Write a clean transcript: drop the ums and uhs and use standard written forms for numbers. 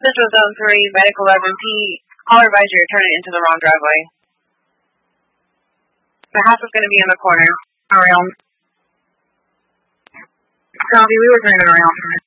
This was Zone 3, Medical 11P. Caller advisor, you're turning into the wrong driveway. The house is going to be in the corner. Around. Copy, we were turning around.